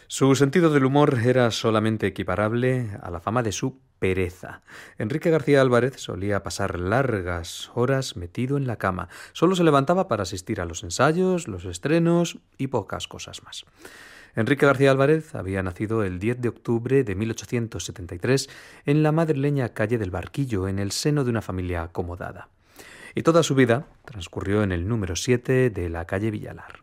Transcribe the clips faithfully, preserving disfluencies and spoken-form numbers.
Su sentido del humor era solamente equiparable a la fama de su pereza. Enrique García Álvarez solía pasar largas horas metido en la cama. Solo se levantaba para asistir a los ensayos, los estrenos y pocas cosas más. Enrique García Álvarez había nacido el diez de octubre de mil ochocientos setenta y tres en la madrileña calle del Barquillo, en el seno de una familia acomodada. Y toda su vida transcurrió en el número siete de la calle Villalar.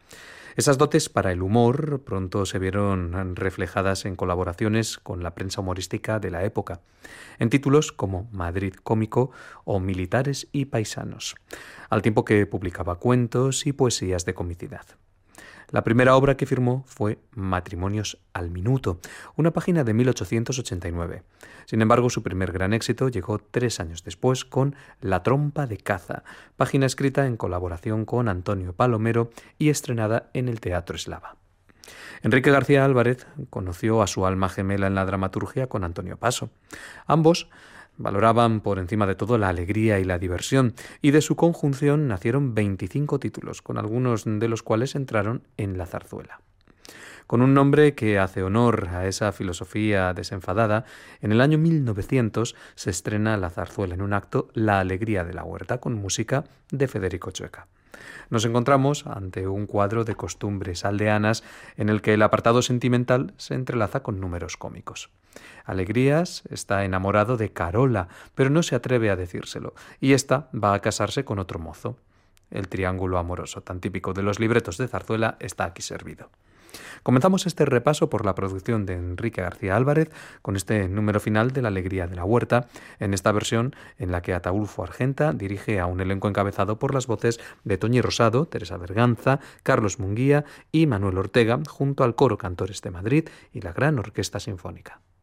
Esas dotes para el humor pronto se vieron reflejadas en colaboraciones con la prensa humorística de la época, en títulos como Madrid Cómico o Militares y Paisanos, al tiempo que publicaba cuentos y poesías de comicidad. La primera obra que firmó fue Matrimonios al Minuto, una página de mil ochocientos ochenta y nueve. Sin embargo, su primer gran éxito llegó tres años después con La trompa de caza, página escrita en colaboración con Antonio Palomero y estrenada en el Teatro Eslava. Enrique García Álvarez conoció a su alma gemela en la dramaturgia con Antonio Paso. Ambos valoraban por encima de todo la alegría y la diversión, y de su conjunción nacieron veinticinco títulos, con algunos de los cuales entraron en la zarzuela. Con un nombre que hace honor a esa filosofía desenfadada, en el año mil novecientos se estrena la zarzuela en un acto La alegría de la huerta, con música de Federico Chueca. Nos encontramos ante un cuadro de costumbres aldeanas en el que el apartado sentimental se entrelaza con números cómicos. Alegrías está enamorado de Carola, pero no se atreve a decírselo, y ésta va a casarse con otro mozo. El triángulo amoroso, tan típico de los libretos de zarzuela, está aquí servido. Comenzamos este repaso por la producción de Enrique García Álvarez con este número final de La alegría de la huerta, en esta versión en la que Ataulfo Argenta dirige a un elenco encabezado por las voces de Toñi Rosado, Teresa Berganza, Carlos Munguía y Manuel Ortega, junto al Coro Cantores de Madrid y la Gran Orquesta Sinfónica.